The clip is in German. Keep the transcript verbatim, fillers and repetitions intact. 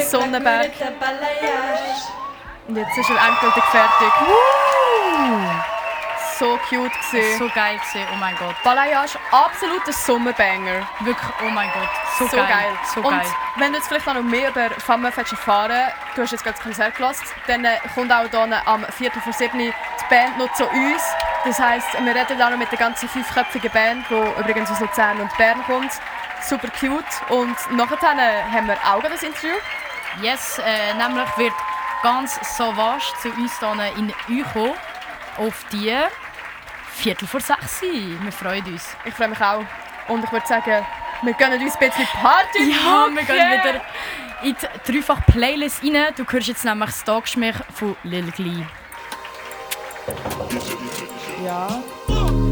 Sonnenberg. Und jetzt ist er endgültig fertig. Uh, so cute gewesen. So geil gewesen, oh mein Gott. Balayage, absoluter Sommerbanger. Wirklich, oh mein Gott, so, So geil. geil. So Und geil. wenn du jetzt vielleicht noch mehr über Femme willst erfahren, du hast jetzt gerade das Konzert gehört, dann äh, kommt auch hier am Viertel vor sieben die Band noch zu uns. Das heisst, wir reden auch noch mit der ganzen fünfköpfigen Band, die übrigens aus Luzern und Bern kommt. Super cute. Und nachher haben wir auch das Interview. Yes, äh, nämlich wird ganz Sauvage zu uns hier in Ü kommen. Auf die Viertel vor sechs. Wir freuen uns. Ich freue mich auch. Und ich würde sagen, wir gönnen uns ein bisschen Party. Ja, wir gehen wieder in die dreifach Playlist rein. Du hörst jetzt nämlich das Tagschmich von Lil Glee. Ja.